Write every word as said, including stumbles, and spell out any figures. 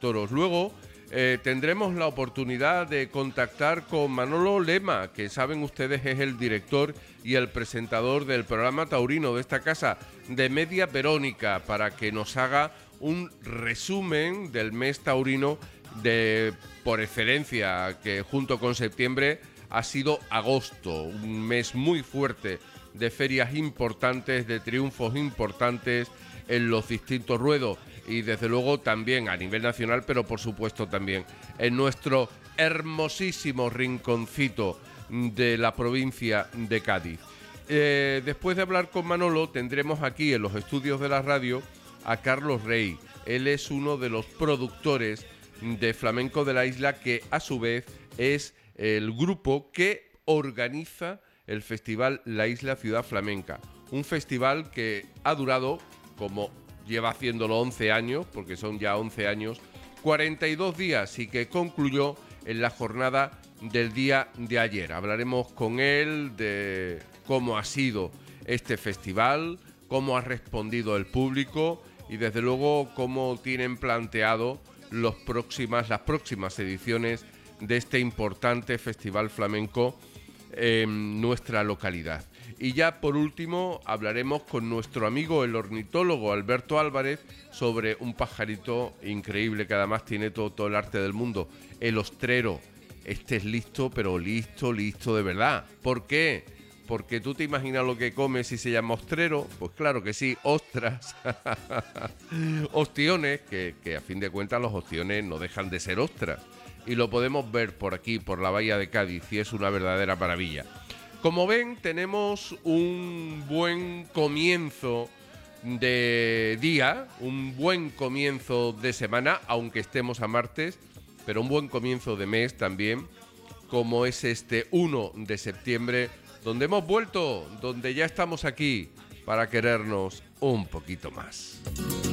toros. Luego eh, tendremos la oportunidad de contactar con Manolo Lema, que saben ustedes es el director y el presentador del programa taurino de esta casa, de Media Verónica, para que nos haga un resumen del mes taurino de por excelencia, que junto con septiembre ha sido agosto, un mes muy fuerte de ferias importantes, de triunfos importantes en los distintos ruedos y desde luego también a nivel nacional, pero por supuesto también en nuestro hermosísimo rinconcito de la provincia de Cádiz. Eh, después de hablar con Manolo, tendremos aquí en los estudios de la radio a Carlos Rey. Él es uno de los productores de Flamenco de la Isla, que a su vez es el grupo que organiza el festival La Isla Ciudad Flamenca. Un festival que ha durado, como lleva haciéndolo once años, porque son ya once años, cuarenta y dos días y que concluyó en la jornada del día de ayer. Hablaremos con él de cómo ha sido este festival, cómo ha respondido el público y desde luego cómo tienen planteado los próximas, las próximas ediciones de este importante festival flamenco en nuestra localidad. Y ya por último hablaremos con nuestro amigo el ornitólogo Alberto Álvarez sobre un pajarito increíble que además tiene todo, todo el arte del mundo, el ostrero. Este es listo, pero listo, listo de verdad. ¿Por qué? Porque tú te imaginas lo que come si se llama ostrero. Pues claro que sí, ostras. Ostiones, que, que a fin de cuentas los ostiones no dejan de ser ostras. Y lo podemos ver por aquí, por la bahía de Cádiz, y es una verdadera maravilla. Como ven, tenemos un buen comienzo de día, un buen comienzo de semana, aunque estemos a martes, pero un buen comienzo de mes también, como es este uno de septiembre, donde hemos vuelto, donde ya estamos aquí para querernos un poquito más.